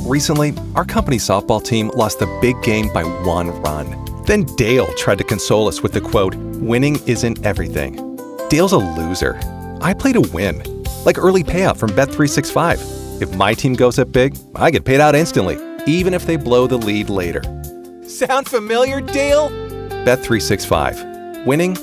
Recently, our company softball team lost the big game by 1 run. Then Dale tried to console us with the quote, "Winning isn't everything." Dale's a loser. I play to win. Like early payout from Bet365. If my team goes up big, I get paid out instantly, even if they blow the lead later. Sound familiar, Dale? Bet365. Winning